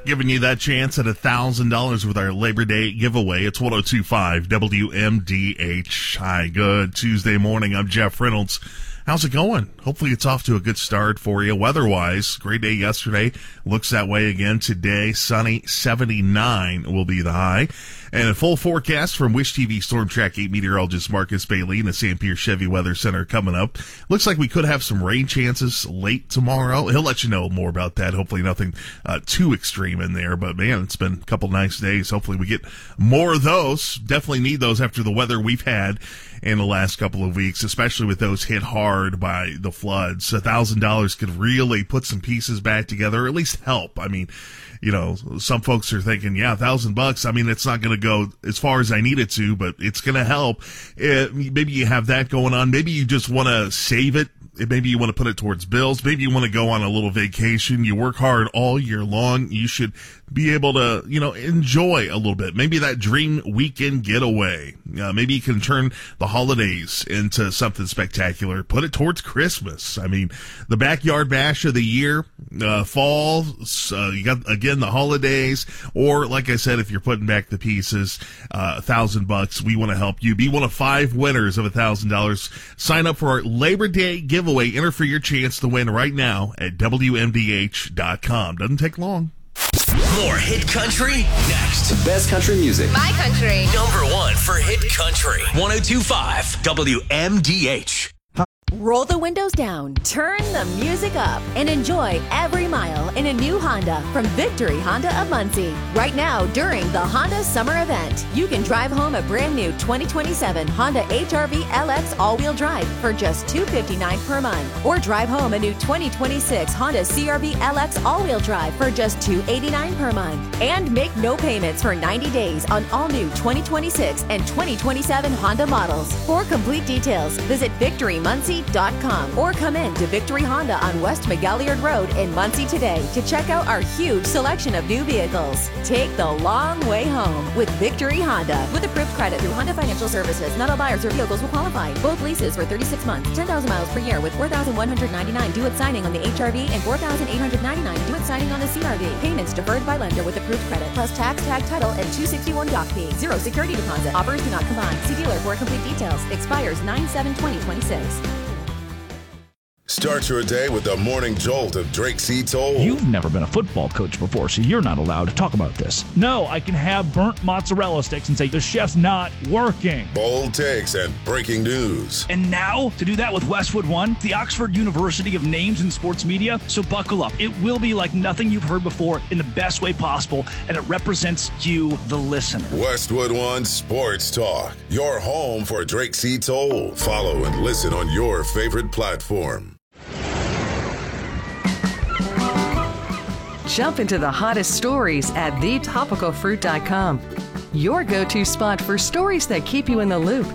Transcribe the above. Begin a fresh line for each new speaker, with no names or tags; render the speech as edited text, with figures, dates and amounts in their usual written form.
Giving you that chance at $1,000 with our Labor Day giveaway. It's 102.5 WMDH. Hi, good Tuesday morning. I'm Jeff Reynolds. How's it going? Hopefully it's off to a good start for you. Weather-wise, great day yesterday. Looks that way again today. Sunny, 79 will be the high. And a full forecast from Wish TV Storm Track 8 meteorologist Marcus Bailey in the St. Pierre Chevy Weather Center coming up. Looks like we could have some rain chances late tomorrow. He'll let you know more about that. Hopefully nothing too extreme in there. But, man, it's been a couple nice days. Hopefully we get more of those. Definitely need those after the weather we've had in the last couple of weeks, especially with those hit hard by the floods. $1,000 could really put some pieces back together, or at least help. I mean, you know, some folks are thinking, yeah, $1,000. I mean, it's not going to go as far as I need it to, but it's going to help. Maybe you have that going on. Maybe you just want to save it. Maybe you want to put it towards bills. Maybe you want to go on a little vacation. You work hard all year long. You should be able to, you know, enjoy a little bit. Maybe that dream weekend getaway. Maybe you can turn the holidays into something spectacular. Put it towards Christmas. I mean, the backyard bash of the year, fall, you got, again, the holidays, or like I said, if you're putting back the pieces, $1,000, we want to help you. Be one of 5 winners of $1,000. Sign up for our Labor Day giveaway. Enter for your chance to win right now at WMDH.com. Doesn't take long.
More hit country next.
Best country music.
My country.
Number 1 for hit country. 102.5 WMDH.
Roll the windows down, turn the music up, and enjoy every mile in a new Honda from Victory Honda of Muncie. Right now, during the Honda Summer Event, you can drive home a brand new 2027 Honda HR-V LX all-wheel drive for just $259 per month. Or drive home a new 2026 Honda CR-V LX all-wheel drive for just $289 per month. And make no payments for 90 days on all new 2026 and 2027 Honda models. For complete details, visit VictoryMuncie.com or come in to Victory Honda on West McGalliard Road in Muncie today to check out our huge selection of new vehicles. Take the long way home with Victory Honda. With approved credit through Honda Financial Services, not all buyers or vehicles will qualify. Both leases for 36 months, 10,000 miles per year with $4,199 due at signing on the HR-V and $4,899 due at signing on the CR-V. Payments deferred by lender with approved credit, plus tax, tag title, and 261 doc fee. Zero security deposit. Offers do not combine. See dealer for complete details. Expires 9/7/2026.
Start your day with the morning jolt of Drake C. Toll.
You've never been a football coach before, so you're not allowed to talk about this. No, I can have burnt mozzarella sticks and say the chef's not working.
Bold takes and breaking news.
And now, to do that with Westwood One, the Oxford University of Names in Sports Media, so buckle up. It will be like nothing you've heard before in the best way possible, and it represents you, the listener.
Westwood One Sports Talk, your home for Drake C. Toll. Follow and listen on your favorite platform.
Jump into the hottest stories at thetopicalfruit.com. Your go-to spot for stories that keep you in the loop,